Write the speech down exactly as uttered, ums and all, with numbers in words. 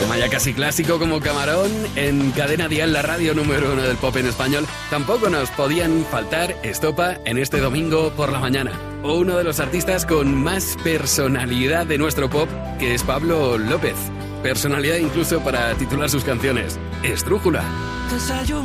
Tema ya casi clásico como Camarón, en Cadena Dial, la radio número uno del pop en español. Tampoco nos podían faltar Estopa en este domingo por la mañana. Uno de los artistas con más personalidad de nuestro pop, que es Pablo López. Personalidad incluso para titular sus canciones. Estrújula.